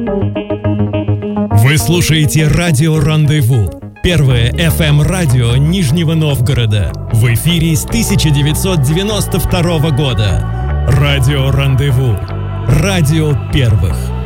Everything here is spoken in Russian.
Вы слушаете радио «Рандеву», первое FM-радио Нижнего Новгорода. В эфире с 1992 года. Радио «Рандеву», радио первых.